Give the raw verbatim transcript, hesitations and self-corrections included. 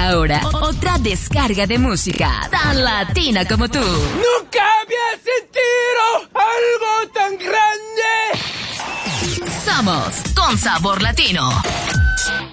Ahora, otra descarga de música tan latina como tú. ¡Nunca había sentido algo tan grande! Somos Con Sabor Latino.